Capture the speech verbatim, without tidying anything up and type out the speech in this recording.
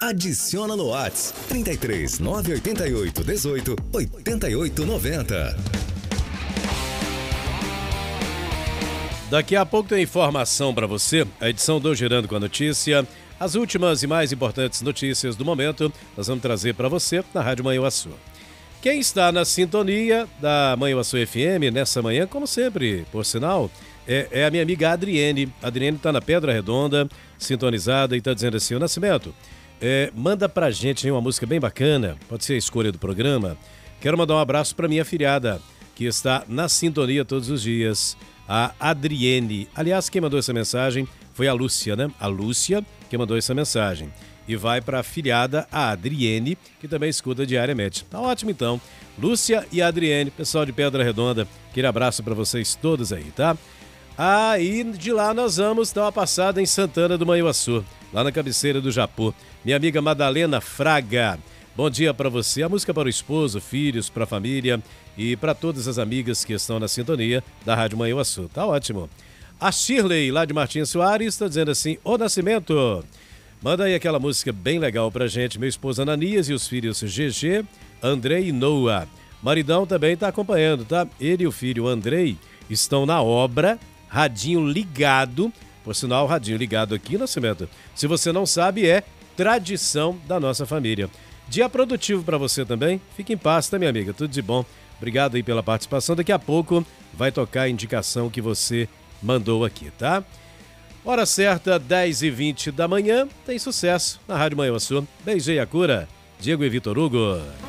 Adiciona no WhatsApp trinta e três, nove oito oito, dezoito, oitenta e oito noventa. Daqui a pouco tem informação para você, a edição do Girando com a Notícia. As últimas e mais importantes notícias do momento nós vamos trazer para você na Rádio Manhuaçu. Quem está na sintonia da Manhuaçu F M nessa manhã, como sempre, por sinal, é, é a minha amiga Adriene. A Adriene está na Pedra Redonda, sintonizada, e está dizendo assim: o Nascimento, é, manda pra gente uma música bem bacana, pode ser a escolha do programa. Quero mandar um abraço para minha afilhada, que está na sintonia todos os dias, a Adriene. Aliás, quem mandou essa mensagem foi a Lúcia, né? A Lúcia que mandou essa mensagem. E vai para a afilhada, a Adriene, que também escuta diariamente. Tá ótimo, então. Lúcia e a Adriene, pessoal de Pedra Redonda, aquele abraço para vocês todos aí, tá? Aí de lá nós vamos dar uma passada em Santana do Manhuaçu, lá na cabeceira do Japô. Minha amiga Madalena Fraga, bom dia para você. A música para o esposo, filhos, para a família e para todas as amigas que estão na sintonia da Rádio Manhuaçu. Tá ótimo. A Shirley, lá de Martins Soares, está dizendo assim: ô Nascimento, manda aí aquela música bem legal pra gente. Meu esposo Ananias e os filhos G G, Andrei e Noah. Maridão também tá acompanhando, tá? Ele e o filho Andrei estão na obra, radinho ligado. Por sinal, radinho ligado aqui, Nascimento, se você não sabe, é tradição da nossa família. Dia produtivo pra você também. Fique em paz, tá, minha amiga? Tudo de bom. Obrigado aí pela participação. Daqui a pouco vai tocar a indicação que você mandou aqui, tá? Hora certa, dez e vinte da manhã, tem sucesso na Rádio Manhuaçu. Beijei a cura, Diego e Vitor Hugo.